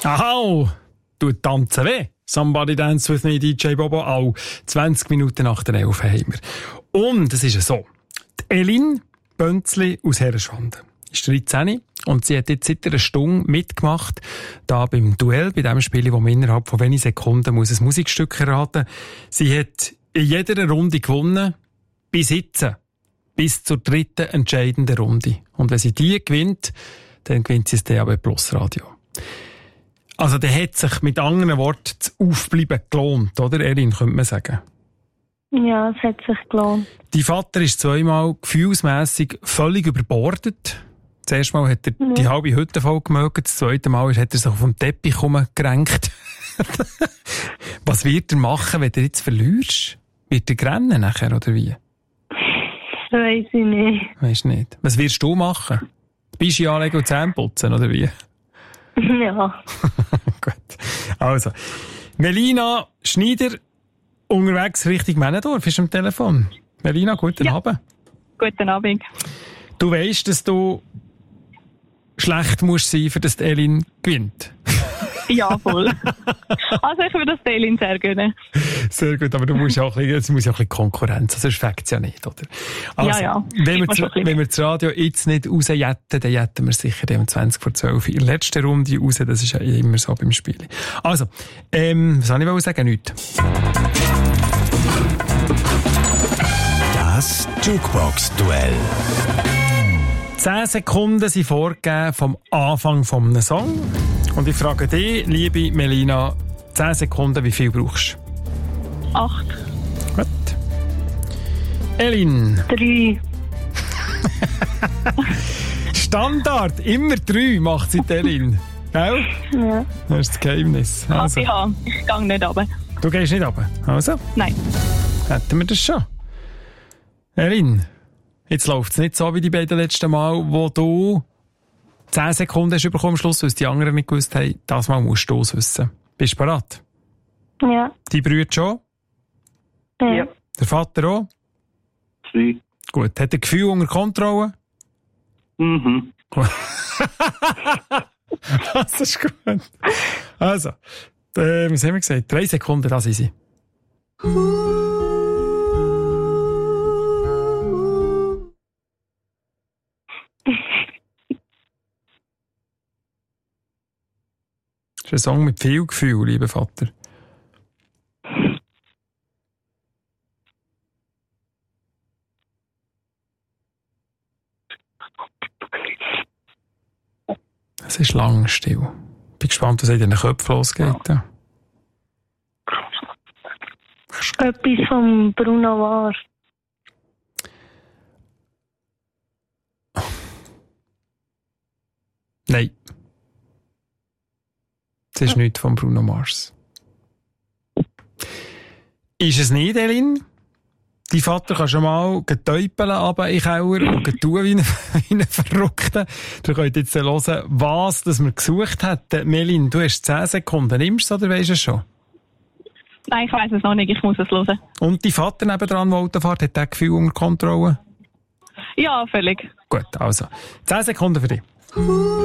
Au, tut tanzen weh. Somebody Dance With Me, DJ Bobo, auch 20 Minuten nach der 11 haben wir. Und es ist so, die Elin Bönzli aus Herrenschwanden ist 13 und sie hat jetzt seit einer Stunde mitgemacht, da beim Duell, bei dem Spiel, wo man innerhalb von wenigen Sekunden muss ein Musikstück erraten. Sie hat in jeder Runde gewonnen, bis jetzt, bis zur dritten entscheidenden Runde. Und wenn sie die gewinnt, dann gewinnt sie das DAB Plus Radio. Also, der hat sich mit anderen Worten das Aufbleiben gelohnt, oder, Elin, könnte man sagen? Ja, es hat sich gelohnt. Dein Vater ist zweimal gefühlsmässig völlig überbordet. Das erste Mal hat er die halbe Hütte voll gemögt, das zweite Mal hat er sich auf dem Teppich herumgerenkt. Was wird er machen, wenn du jetzt verlierst? Wird er rennen nachher, oder wie? Weiss ich nicht. Weisst nicht. Was wirst du machen? Die Bischi anlegen und Zähne putzen, oder wie? Ja. Gut. Also, Melina Schneider, unterwegs Richtung Männendorf, ist am Telefon. Melina, guten Abend. Guten Abend. Du weisst, dass du schlecht musst sein, für dass die Elin gewinnt. Ja, voll. Also ich würde das Elin sehr gönnen. Sehr gut, aber du musst auch ein bisschen Konkurrenz, sonst fängt es ja nicht, oder? Also, ja. Wenn wir das Radio jetzt nicht rausjetten, dann jetten wir sicher um 20 vor 12 in der letzten Runde raus, das ist ja immer so beim Spiel. Also, was soll ich sagen? Nichts. Das Jukebox-Duell. 10 Sekunden sind vorgegeben vom Anfang eines Songs. Und ich frage dich, liebe Melina, 10 Sekunden, wie viel brauchst du? 8. Gut. Elin. 3. Standard, immer 3 macht sie die Elin. Gell? Ja. Das ist das Geheimnis. Also. Ich gehe nicht runter. Du gehst nicht runter? Also? Nein. Hätten wir das schon. Elin, jetzt läuft es nicht so wie die beiden letzten Mal, wo du 10 Sekunden hast bekommen am Schluss, weil die anderen nicht gewusst haben, das Mal musst du es wissen. Bist du bereit? Ja. Die Brüder schon? Ja. Der Vater auch? 3. Gut. Hat er Gefühl unter Kontrolle? Mhm. Das ist gut. Also, was haben wir gesagt? 3 Sekunden, das sind sie. Das ist ein Song mit viel Gefühl, lieber Vater. Es ist lang still. Bin gespannt, was in den Köpfen losgeht. Ja. Etwas von Bruno Mars. Nein. Das ist nichts von Bruno Mars. Ist es nicht, Elin? Dein Vater kann schon mal getäupeln, aber in den Keller und tun wie ein Verrückter. Du könnt jetzt hören, was das wir gesucht hätten. Melin, du hast 10 Sekunden. Nimmst du es oder weisst du es schon? Nein, ich weiss es noch nicht. Ich muss es hören. Und dein Vater nebendran, der Auto fährt, hat das Gefühl unter Kontrolle? Ja, völlig. Gut, also 10 Sekunden für dich.